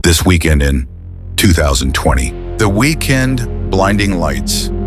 this weekend in 2020. The Weeknd Blinding Lights.